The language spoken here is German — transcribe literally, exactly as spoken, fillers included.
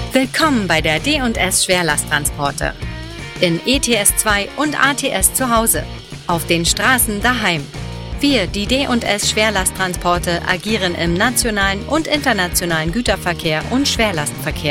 Willkommen bei der D und S Schwerlasttransporte. In E T S zwei und A T S zu Hause. Auf den Straßen daheim. Wir, die D und S Schwerlasttransporte, agieren im nationalen und internationalen Güterverkehr und Schwerlastverkehr.